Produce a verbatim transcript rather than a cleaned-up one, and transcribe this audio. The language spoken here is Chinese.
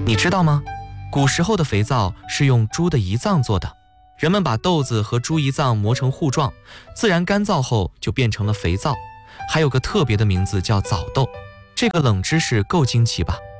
你知道吗？古时候的肥皂是用猪的胰脏做的，人们把豆子和猪胰脏磨成糊状，自然干燥后就变成了肥皂，还有个特别的名字叫枣豆。这个冷知识够惊奇吧？